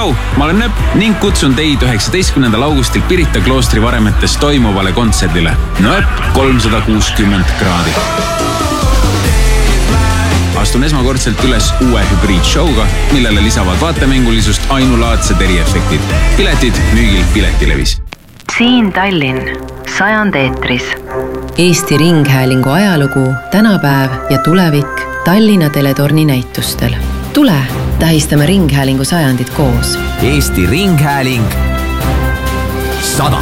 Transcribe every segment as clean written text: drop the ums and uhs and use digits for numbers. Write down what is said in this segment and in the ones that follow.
tšau, ma olen Nööp ning kutsun teid 19. augustil Pirita kloostri varemetes toimuvale kontserdile. Nööp 360 kraadi. Astun esmakordselt üles uue hübriidshowga, millele lisavad vaatemängulisust ainulaadsed eriefektid. Piletid müügil Piletilevis. Siin Tallinn, 100 eetris. Eesti Ringhäälingu ajalugu, tänapäev ja tulevik Tallinna Teletorni näitustel. Tule, tähistame Ringhäälingu 100 koos. Eesti Ringhääling 100.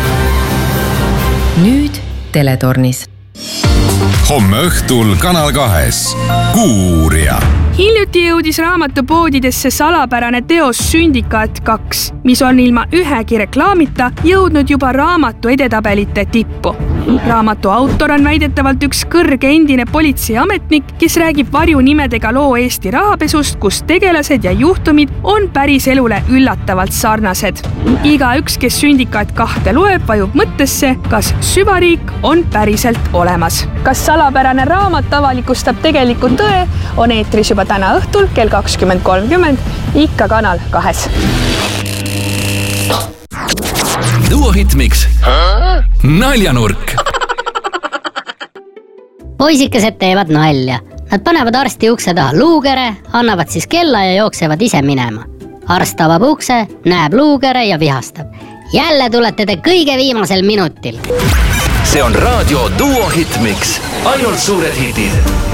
Nüüd Teletornis. Homme õhtul Kanal 2 Kuuria. Hiljuti jõudis raamatupoodidesse salapärane teos Sündikaat 2, mis on ilma ühegi reklaamita jõudnud juba raamatu edetabelite tippu. Raamatu autor on väidetavalt üks kõrge endine politseiametnik, kes räägib varjunimedega loo Eesti rahapesust, kus tegelased ja juhtumid on päris elule üllatavalt sarnased. Igaüks, kes Sündikaat 2 loeb, vajub mõttesse, kas süvariik on päriselt olemas. Kas salapärane raamat avalikustab tegelikult tõe, on eetris juba täna õhtul kell 20.30, ikka Kanal 2. Duo Hitmix. Naljanurk. Poisikesed teevad nalja. Nad panevad arsti ukse taha luugere, annavad siis kella ja jooksevad ise minema. Arst avab ukse, näeb luugere ja vihastab. Jälle tulete te kõige viimasel minutil. See on raadio Duo Hitmix. Ainult suured hitid.